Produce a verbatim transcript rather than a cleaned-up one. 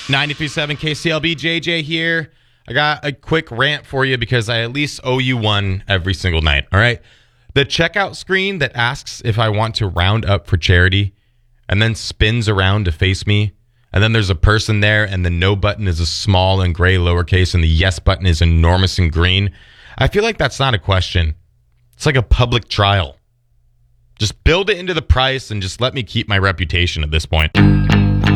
ninety-three point seven K C L B, J J here. I got a quick rant for you because I at least owe you one every single night, all right? The checkout screen that asks if I want to round up for charity and then spins around to face me, and then there's a person there, and the no button is a small and gray lowercase, and the yes button is enormous and green. I feel like that's not a question. It's like a public trial. Just build it into the price and just let me keep my reputation at this point.